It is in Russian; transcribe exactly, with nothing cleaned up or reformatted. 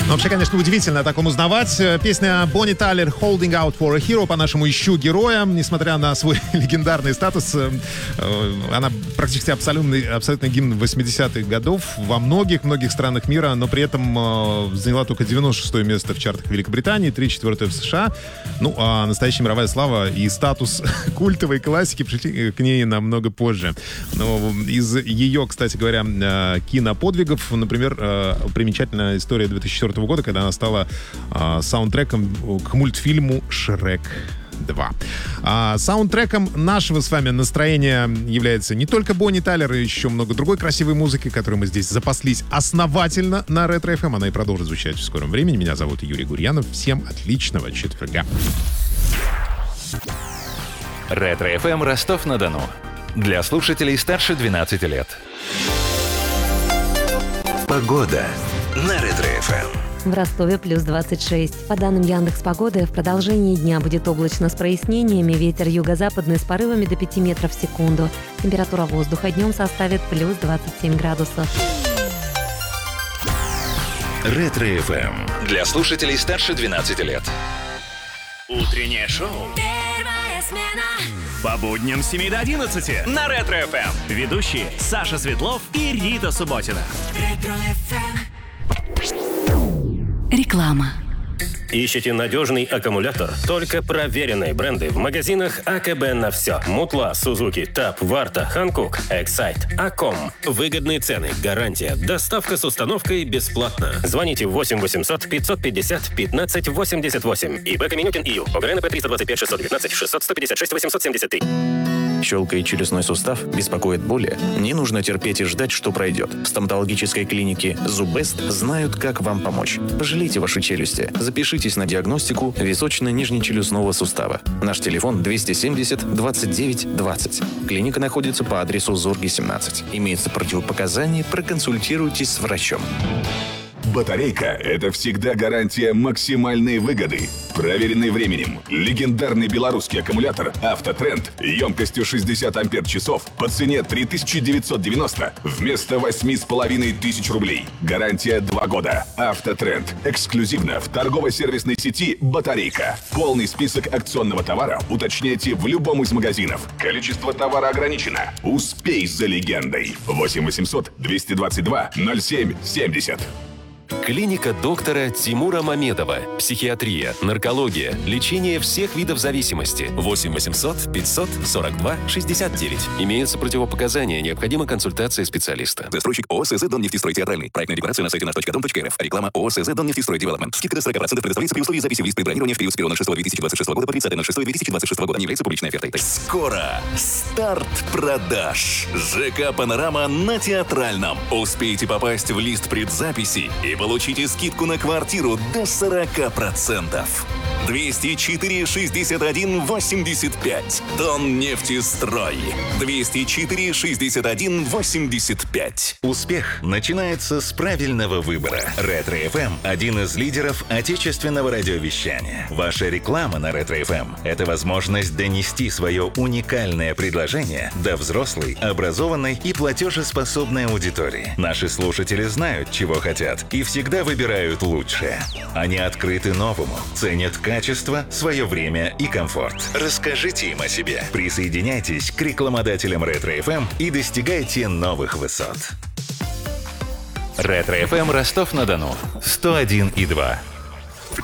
Ну, вообще, конечно, удивительно о таком узнавать. Песня Бонни Тайлер «Holding Out for a Hero», по-нашему «Ищу героя». Несмотря на свой легендарный статус, она практически абсолютный, абсолютный гимн восьмидесятых годов во многих-многих странах мира, но при этом заняла только девяносто шестое место в чартах Великобритании, тридцать четвёртое в США. Ну, а настоящая мировая слава и статус культовой классики пришли к ней намного позже. Но из ее, кстати говоря, киноподвигов, например, примечательная история две тысячи четвёртого года, когда она стала э, саундтреком к мультфильму «Шрек два». А саундтреком нашего с вами настроения является не только Бонни Тайлер, и еще много другой красивой музыки, которой мы здесь запаслись основательно на Ретро эф эм. Она и продолжит звучать в скором времени. Меня зовут Юрий Гурьянов. Всем отличного четверга. Ретро эф эм Ростов-на-Дону. Для слушателей старше двенадцати лет. Погода на Ретро эф эм. В Ростове плюс двадцать шесть. По данным Яндекс.Погоды, в продолжении дня будет облачно с прояснениями, ветер юго-западный с порывами до пяти метров в секунду. Температура воздуха днем составит плюс двадцать семь градусов. Ретро эф эм. Для слушателей старше двенадцати лет. Утреннее шоу. Первая смена. По будням с семи до одиннадцати на Ретро эф эм. Ведущие Саша Светлов и Рита Субботина. Ретро эф эм. Реклама. Ищете надежный аккумулятор? Только проверенные бренды в магазинах АКБ на все. Мутла, Сузуки, Тап, Варта, Ханкук, Эксайт, Аком. Выгодные цены, гарантия, доставка с установкой бесплатно. Звоните восемь восемьсот пятьсот пятьдесят пятнадцать восемьдесят восемь. ИП Каменюкин ИЮ. ОГРНП триста двадцать пять шестьсот девятнадцать шестьсот сто пятьдесят шесть восемьсот семьдесят три. Щелкает челюстной сустав, беспокоит боли? Не нужно терпеть и ждать, что пройдет. В стоматологической клинике «Зубест» знают, как вам помочь. Пожалейте ваши челюсти. Запишитесь на диагностику височно-нижнечелюстного сустава. Наш телефон двести семьдесят двадцать девять двадцать. Клиника находится по адресу Зорги, семнадцать. Имеются противопоказания, проконсультируйтесь с врачом. Батарейка – это всегда гарантия максимальной выгоды. Проверенный временем. Легендарный белорусский аккумулятор «Автотренд» емкостью шестьдесят ампер-часов по цене три тысячи девятьсот девяносто вместо восемь с половиной тысяч рублей. Гарантия два года. «Автотренд». Эксклюзивно в торгово-сервисной сети «Батарейка». Полный список акционного товара уточняйте в любом из магазинов. Количество товара ограничено. Успей за легендой. восемь восемьсот двести двадцать два ноль семь семьдесят. Клиника доктора Тимура Мамедова. Психиатрия, наркология, лечение всех видов зависимости. восемь восемьсот пятьсот сорок два шестьдесят девять. Имеются противопоказания, необходима консультация специалиста. Застройщик ООО «СЗ Доннефтестрой Театральный». Проектная декларация на сайте наш точка дом точка эр эф. Реклама ООО «СЗ Доннефтестрой Девелопмент». Скидка до сорок процентов предоставляется при условии записи в лист при бронировании в период с первого ноль шестого две тысячи двадцать шестого года по тридцатое ноль шестое две тысячи двадцать шестого года. Не является публичной офертой. Скоро старт продаж. ЖК «Панорама» на Театральном. Успейте попасть в лист предзаписи и получите скидку на квартиру до сорок процентов. двести четыре шестьдесят один восемьдесят пять. Доннефтестрой. двести четыре шестьдесят один восемьдесят пять. Успех начинается с правильного выбора. Ретро эф эм – один из лидеров отечественного радиовещания. Ваша реклама на Ретро эф эм – это возможность донести свое уникальное предложение до взрослой, образованной и платежеспособной аудитории. Наши слушатели знают, чего хотят, и всегда выбирают лучшее. Они открыты новому, ценят качество, свое время и комфорт. Расскажите им о себе. Присоединяйтесь к рекламодателям Ретро эф эм и достигайте новых высот. Ретро эф эм Ростов-на-Дону сто один и два.